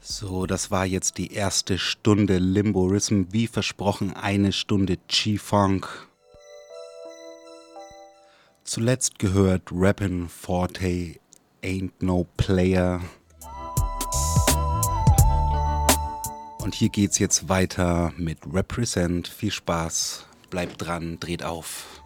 So, das war jetzt die erste Stunde Limbo-Rhythm. Wie versprochen, eine Stunde G-Funk. Zuletzt gehört Rappin' Forte, Ain't No Player. Und hier geht's jetzt weiter mit Represent. Viel Spaß, bleibt dran, dreht auf.